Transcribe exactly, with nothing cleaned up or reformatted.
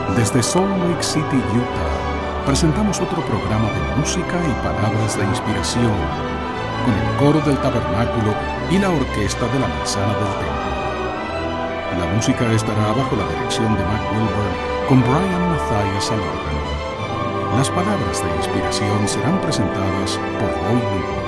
Desde Salt Lake City, Utah, presentamos otro programa de música y palabras de inspiración, con el coro del tabernáculo y la orquesta de la manzana del templo. La música estará bajo la dirección de Mac Wilburn, con Brian Mathias al órgano. Las palabras de inspiración serán presentadas por Roy Lugo.